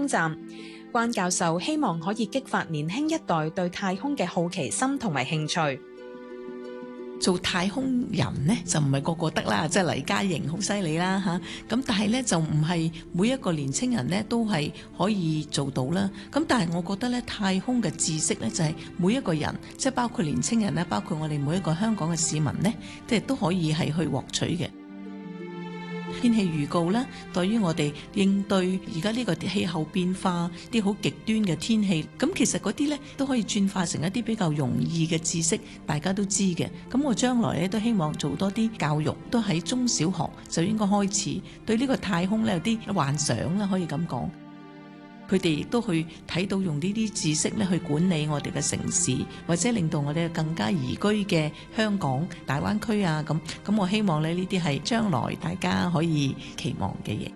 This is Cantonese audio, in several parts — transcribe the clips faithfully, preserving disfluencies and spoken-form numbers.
站。關教授希望可以激發年輕一代對太空嘅好奇心同埋興趣。 做太空人呢，就唔係個個得啦，即係黎嘉瑩好犀利啦嚇。咁但係呢，就唔係每一個年青人呢都係可以做到啦。咁但係我覺得呢，太空嘅知識呢，就係每一個人，即係包括年青人啦，包括我哋每一個香港嘅市民呢，即係都可以係去獲取嘅。天氣預告啦，對於我哋應對而家呢個氣候變化啲好極端嘅天氣，咁其實嗰啲呢都可以轉化成一啲比較容易嘅知識，大家都知嘅。咁我將來呢都希望做多啲教育，都喺中小學就應該開始對呢個太空呢有啲幻想啦，可以咁講。佢哋亦都去睇到用呢啲知識咧去管理我哋嘅城市，或者令到我哋更加宜居嘅香港大灣區啊，咁咁我希望咧呢啲係將來大家可以期望嘅嘢。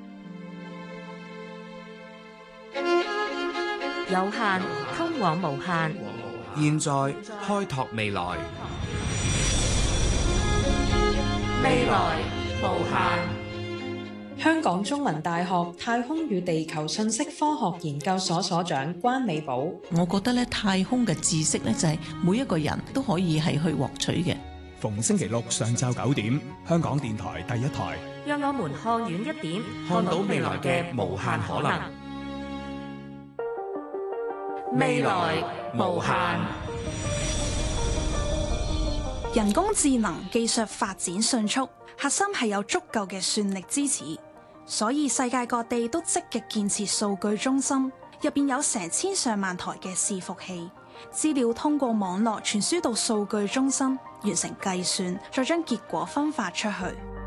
有限通往無限， 現在開拓未來， 未來無限。 香港中文大學太空與地球信息科學研究所所長關美寶， 我覺得咧太空嘅知識咧就係每一個人都可以係去獲取嘅。 逢星期六上晝九點，香港電台第一台， 讓我們看遠一點， 看到未來嘅無限可能。 未來無限。 人工智能技術發展迅速，核心係有足夠嘅算力支持。所以世界各地都積極建設數據中心，入邊有成千上萬台嘅伺服器，資料通過網絡傳輸到數據中心，完成計算，再將結果分發出去。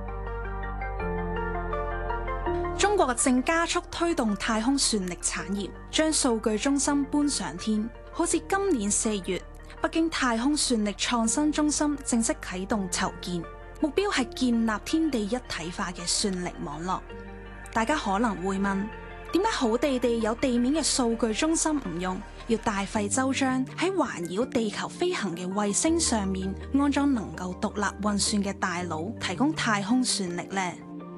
中國正加速推動太空算力產業，將數據中心搬上天。好似今年四月，北京太空算力創新中心正式啟動籌建，目標係建立天地一體化嘅算力網絡。大家可能會問，點解好地地有地面嘅數據中心唔用，要大費周章喺環繞地球飛行嘅衛星上面安裝能夠獨立運算嘅大腦，提供太空算力呢？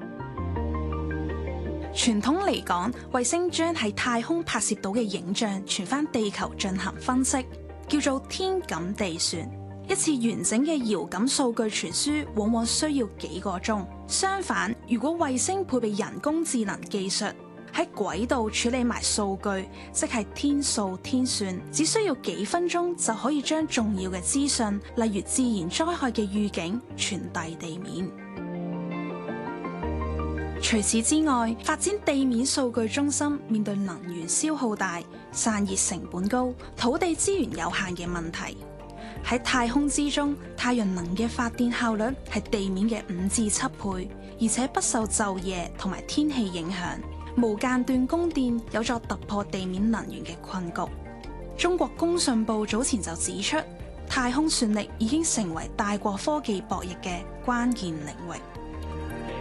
傳統嚟講，衛星將喺太空拍攝到嘅影像傳返地球進行分析，叫做天感地算。一次完整嘅遙感數據傳輸往往需要幾個鐘。相反，如果衛星配備人工智能技術，喺軌道處理埋數據，即係天數天算，只需要幾分鐘就可以將重要嘅資訊，例如自然災害嘅預警傳遞地面。除此之外，發展地面數據中心面對能源消耗大、散熱成本高、土地資源有限嘅問題。喺太空之中，太陽能嘅發電效率係地面嘅五至七倍，而且不受晝夜同埋天氣影響，無間斷供電，有助突破地面能源嘅困局。中國工信部早前就指出，太空算力已經成為大國科技博弈嘅關鍵領域。